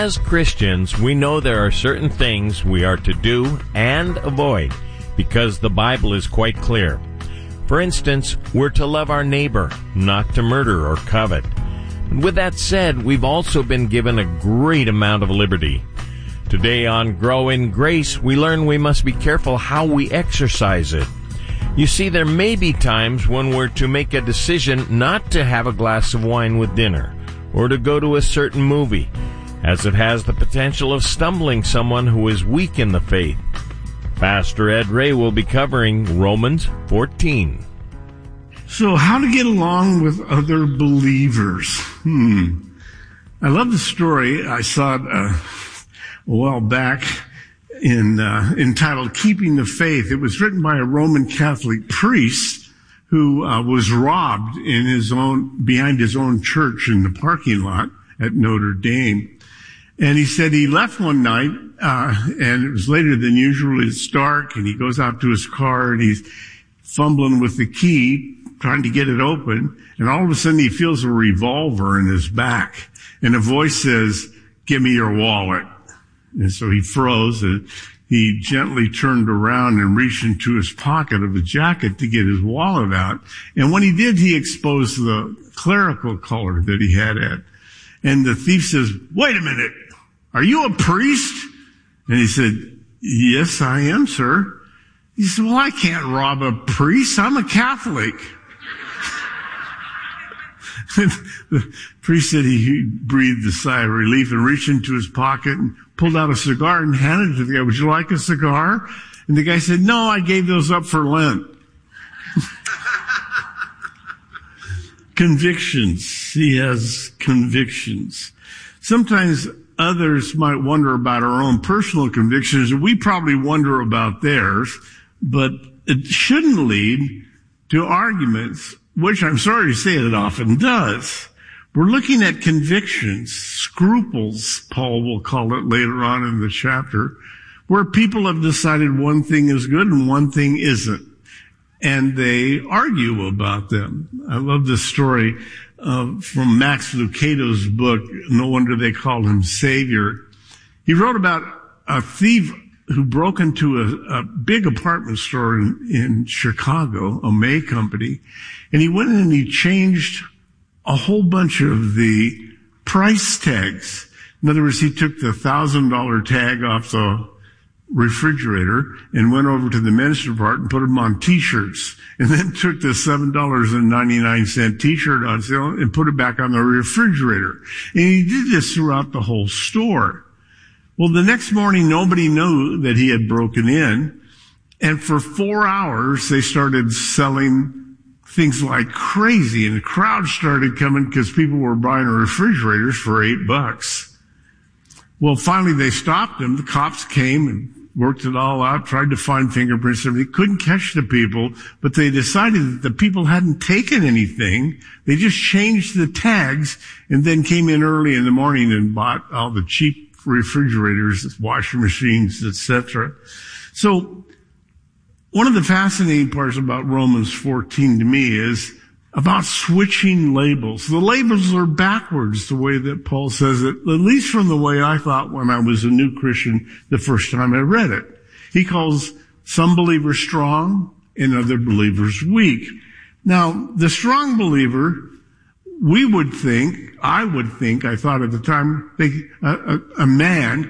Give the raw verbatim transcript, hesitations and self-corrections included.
As Christians, we know there are certain things we are to do and avoid because the Bible is quite clear. For instance, we're to love our neighbor, not to murder or covet. And with that said, we've also been given a great amount of liberty. Today on Grow in Grace, we learn we must be careful how we exercise it. You see, there may be times when we're to make a decision not to have a glass of wine with dinner or to go to a certain movie, as it has the potential of stumbling someone who is weak in the faith. Pastor Ed Ray will be covering Romans fourteen. So how to get along with other believers. Hmm. I love the story. I saw it uh, a while back in uh, entitled Keeping the Faith. It was written by a Roman Catholic priest who uh, was robbed in his own behind his own church in the parking lot at Notre Dame. And he said he left one night, uh, and it was later than usual. It's dark, and he goes out to his car, and he's fumbling with the key, trying to get it open. And all of a sudden, he feels a revolver in his back. And a voice says, "Give me your wallet." And so he froze, and he gently turned around and reached into his pocket of his jacket to get his wallet out. And when he did, he exposed the clerical collar that he had at. And the thief says, "Wait a minute. Are you a priest?" And he said, "Yes, I am, sir." He said, "Well, I can't rob a priest. I'm a Catholic." The priest said he breathed a sigh of relief and reached into his pocket and pulled out a cigar and handed it to the guy. "Would you like a cigar?" And the guy said, "No, I gave those up for Lent." Convictions. He has convictions. Sometimes others might wonder about our own personal convictions, and we probably wonder about theirs, but it shouldn't lead to arguments, which I'm sorry to say it often does. We're looking at convictions, scruples, Paul will call it later on in the chapter, where people have decided one thing is good and one thing isn't, and they argue about them. I love this story uh, from Max Lucado's book, No Wonder They Called Him Savior. He wrote about a thief who broke into a, a big apartment store in, in Chicago, a May company, and he went in and he changed a whole bunch of the price tags. In other words, he took the one thousand dollars tag off the refrigerator and went over to the men's department and put them on t-shirts, and then took the seven dollars and ninety-nine cent t-shirt on sale and put it back on the refrigerator. And he did this throughout the whole store. Well, the next morning, nobody knew that he had broken in, and for four hours, they started selling things like crazy, and the crowd started coming because people were buying refrigerators for eight bucks. Well, finally, they stopped him. The cops came and worked it all out, tried to find fingerprints. They couldn't catch the people, but they decided that the people hadn't taken anything. They just changed the tags and then came in early in the morning and bought all the cheap refrigerators, washing machines, et cetera. So one of the fascinating parts about Romans fourteen to me is about switching labels. The labels are backwards, the way that Paul says it, at least from the way I thought when I was a new Christian the first time I read it. He calls some believers strong and other believers weak. Now, the strong believer, we would think, I would think, I thought at the time, they, a, a, a man